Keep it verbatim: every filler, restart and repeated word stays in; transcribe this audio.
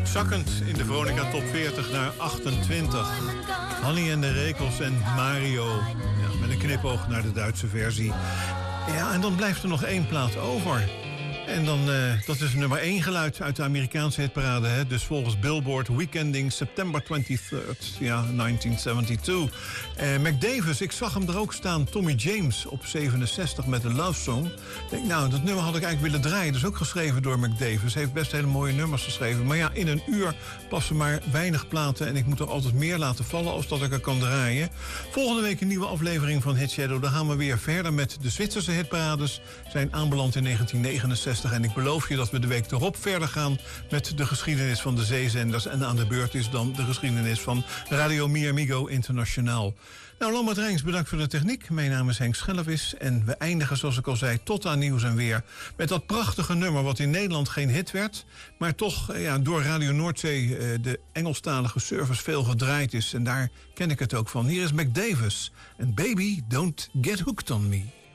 Zakkend in de Veronica Top veertig naar achtentwintig. Hanny en de Rekels en Mario. Ja, met een knipoog naar de Duitse versie. Ja, en dan blijft er nog één plaat over. En dan, uh, dat is nummer één geluid uit de Amerikaanse hitparade. Hè? Dus volgens Billboard, Weekending September twenty-third, ja, negentien zevenentwintig. Uh, Mac Davis, ik zag hem er ook staan. Tommy James op zevenenzestig met een love song. Ik denk, nou, dat nummer had ik eigenlijk willen draaien. Dat is ook geschreven door Mac Davis. Hij heeft best hele mooie nummers geschreven. Maar ja, in een uur passen maar weinig platen. En ik moet er altijd meer laten vallen als dat ik er kan draaien. Volgende week een nieuwe aflevering van Hit Shadow. Dan gaan we weer verder met de Zwitserse hitparades. Zijn aanbeland in negentien negenenzestig. En ik beloof je dat we de week erop verder gaan met de geschiedenis van de zeezenders. En aan de beurt is dan de geschiedenis van Radio Mi Amigo Internationaal. Nou, Lambert Rijns, bedankt voor de techniek. Mijn naam is Henk Schellevis. En we eindigen, zoals ik al zei, tot aan Nieuws en Weer. Met dat prachtige nummer wat in Nederland geen hit werd. Maar toch ja, door Radio Noordzee, de Engelstalige service, veel gedraaid is. En daar ken ik het ook van. Hier is Mac Davis. En Baby, Don't Get Hooked on Me.